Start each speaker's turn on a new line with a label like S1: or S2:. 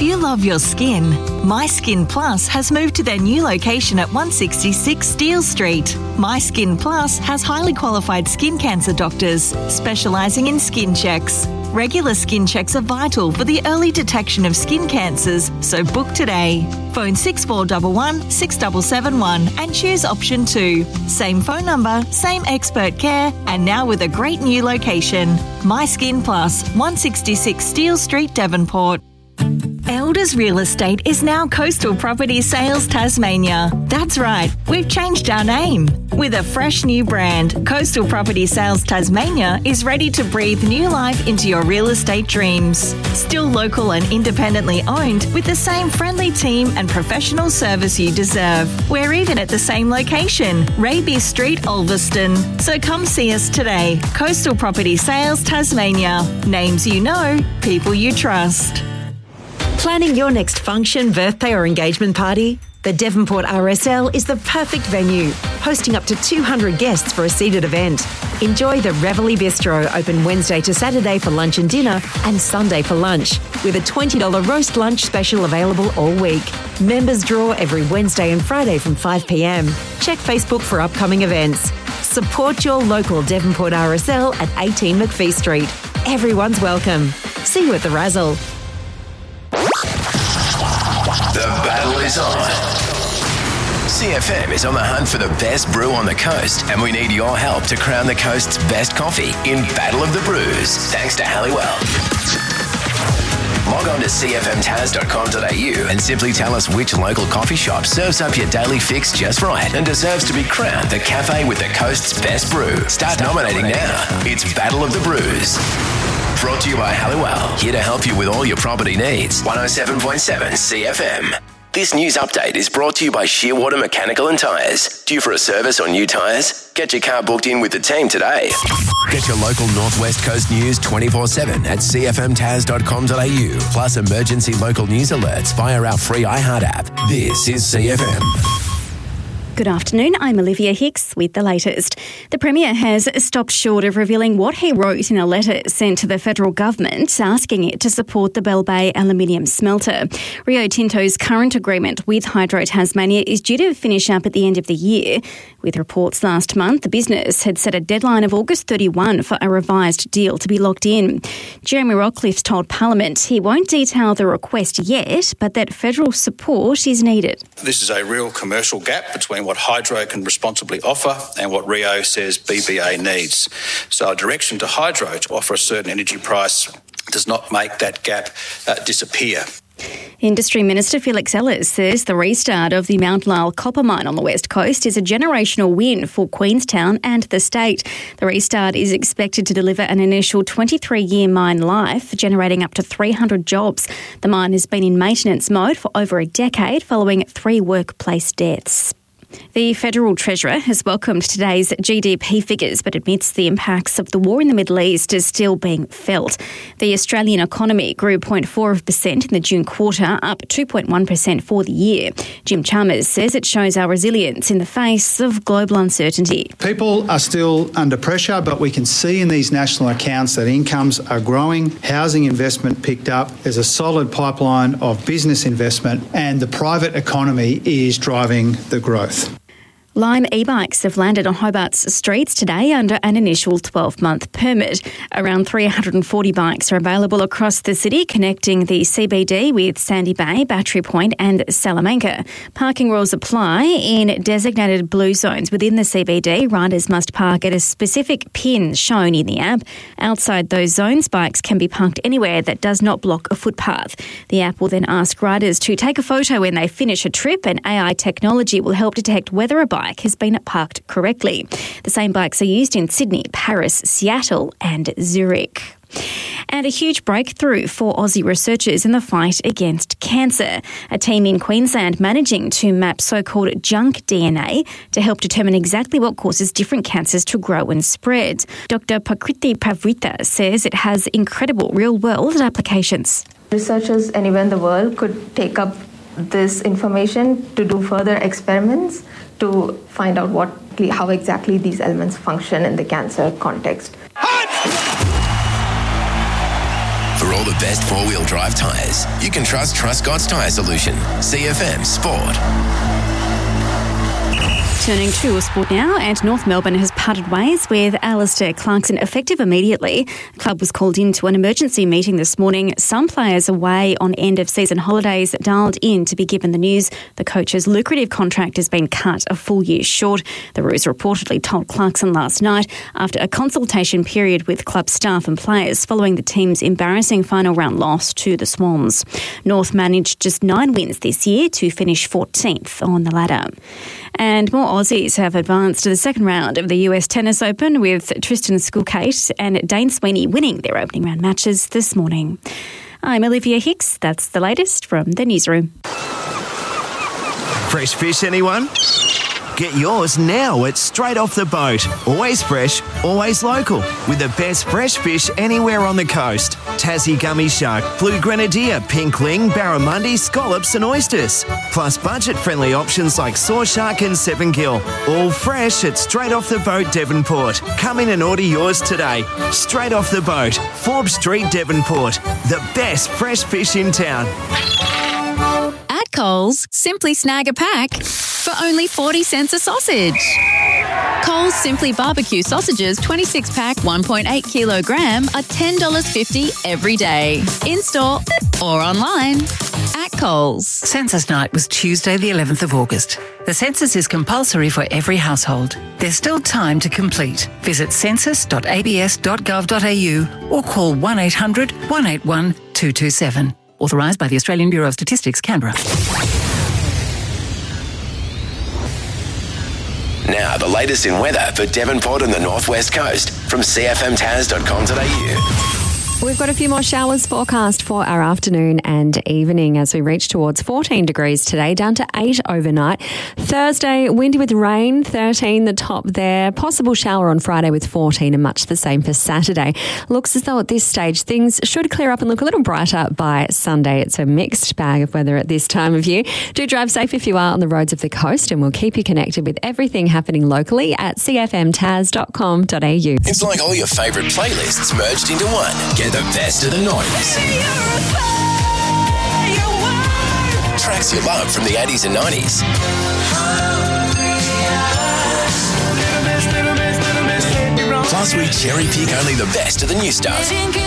S1: you love your skin, My Skin Plus has moved to their new location at 166 Steele Street. My Skin Plus has highly qualified skin cancer doctors specialising in skin checks. Regular skin checks are vital for the early detection of skin cancers, so book today. Phone 6411 6771 and choose option 2. Same phone number, same expert care, and now with a great new location. My Skin Plus, 166 Steele Street, Devonport. Elders Real Estate is now Coastal Property Sales Tasmania. That's right, we've changed our name. With a fresh new brand, Coastal Property Sales Tasmania is ready to breathe new life into your real estate dreams. Still local and independently owned, with the same friendly team and professional service you deserve. We're even at the same location, Raby Street, Ulverston. So come see us today. Coastal Property Sales Tasmania. Names you know, people you trust.
S2: Planning your next function, birthday or engagement party? The Devonport RSL is the perfect venue, hosting up to 200 guests for a seated event. Enjoy the Reveille Bistro, open Wednesday to Saturday for lunch and dinner and Sunday for lunch, with a $20 roast lunch special available all week. Members draw every Wednesday and Friday from 5 p.m. Check Facebook for upcoming events. Support your local Devonport RSL at 18 McPhee Street. Everyone's welcome. See you at the Razzle.
S3: The battle is on. CFM is on the hunt for the best brew on the coast, and we need your help to crown the coast's best coffee in Battle of the Brews, thanks to Halliwell. Log on to cfmtas.com.au and simply tell us which local coffee shop serves up your daily fix just right and deserves to be crowned the cafe with the coast's best brew. Start nominating now. It's Battle of the Brews. Brought to you by Halliwell, here to help you with all your property needs. 107.7 CFM. This news update is brought to you by Shearwater Mechanical and Tyres. Due for a service or new tyres? Get your car booked in with the team today. Get your local Northwest Coast news 24/7 at cfmtas.com.au. Plus emergency local news alerts via our free iHeart app. This is CFM.
S4: Good afternoon, I'm Olivia Hicks with the latest. The Premier has stopped short of revealing what he wrote in a letter sent to the federal government asking it to support the Bell Bay aluminium smelter. Rio Tinto's current agreement with Hydro Tasmania is due to finish up at the end of the year. With reports last month, the business had set a deadline of August 31 for a revised deal to be locked in. Jeremy Rockcliffe told Parliament he won't detail the request yet, but that federal support is needed.
S5: This is a real commercial gap between what Hydro can responsibly offer and what Rio says BBA needs. So a direction to Hydro to offer a certain energy price does not make that gap disappear.
S4: Industry Minister Felix Ellis says the restart of the Mount Lyell copper mine on the West Coast is a generational win for Queenstown and the state. The restart is expected to deliver an initial 23-year mine life, generating up to 300 jobs. The mine has been in maintenance mode for over a decade following 3 workplace deaths. The Federal Treasurer has welcomed today's GDP figures but admits the impacts of the war in the Middle East is still being felt. The Australian economy grew 0.4% in the June quarter, up 2.1% for the year. Jim Chalmers says it shows our resilience in the face of global uncertainty.
S6: People are still under pressure, but we can see in these national accounts that incomes are growing, housing investment picked up, there's a solid pipeline of business investment, and the private economy is driving the growth.
S4: Lime e-bikes have landed on Hobart's streets today under an initial 12-month permit. Around 340 bikes are available across the city, connecting the CBD with Sandy Bay, Battery Point and Salamanca. Parking rules apply in designated blue zones within the CBD. Riders must park at a specific pin shown in the app. Outside those zones, bikes can be parked anywhere that does not block a footpath. The app will then ask riders to take a photo when they finish a trip, and AI technology will help detect whether a bike has been parked correctly. The same bikes are used in Sydney, Paris, Seattle and Zurich. And a huge breakthrough for Aussie researchers in the fight against cancer. A team in Queensland managing to map so-called junk DNA to help determine exactly what causes different cancers to grow and spread. Dr. Prakriti Pavrita says it has incredible real-world applications.
S7: Researchers anywhere in the world could take up this information to do further experiments to find out how exactly these elements function in the cancer context.
S3: For all all the best four-wheel drive tyres, you can trust Truscott's Tyre Solution. CFM Sport.
S4: Turning to sport now, and North Melbourne has parted ways with Alistair Clarkson effective immediately. The club was called into an emergency meeting this morning. Some players away on end-of-season holidays dialed in to be given the news. The coach's lucrative contract has been cut a full year short. The Roos reportedly told Clarkson last night after a consultation period with club staff and players following the team's embarrassing final round loss to the Swans. North managed just 9 wins this year to finish 14th on the ladder. And more Aussies have advanced to the second round of the US Tennis Open, with Tristan Skulkate and Dane Sweeney winning their opening round matches this morning. I'm Olivia Hicks. That's the latest from the newsroom.
S8: Fresh fish, anyone? Get yours now at Straight Off the Boat. Always fresh, always local, with the best fresh fish anywhere on the coast. Tassie gummy shark, blue grenadier, pink ling, barramundi, scallops and oysters. Plus budget-friendly options like saw shark and seven gill. All fresh at Straight Off the Boat, Devonport. Come in and order yours today. Straight Off the Boat, Forbes Street, Devonport. The best fresh fish in town.
S9: At Coles, simply snag a pack for only 40 cents a sausage. Coles Simply Barbecue sausages 26-pack 1.8 kilogram are $10.50 every day. In-store or online. At Coles.
S10: Census night was Tuesday the 11th of August. The census is compulsory for every household. There's still time to complete. Visit census.abs.gov.au or call 1800 181 227. Authorised by the Australian Bureau of Statistics, Canberra.
S3: Now, the latest in weather for Devonport and the Northwest Coast from cfmtaz.com.au.
S11: We've got a few more showers forecast for our afternoon and evening as we reach towards 14 degrees today, down to 8 overnight. Thursday, windy with rain, 13 the top there. Possible shower on Friday with 14, and much the same for Saturday. Looks as though at this stage things should clear up and look a little brighter by Sunday. It's a mixed bag of weather at this time of year. Do drive safe if you are on the roads of the coast, and we'll keep you connected with everything happening locally at cfmtaz.com.au.
S3: It's like all your favourite playlists merged into one. Get the best of the noise. Tracks you love from the 80s and 90s. Plus, we cherry pick only the best of the new stuff.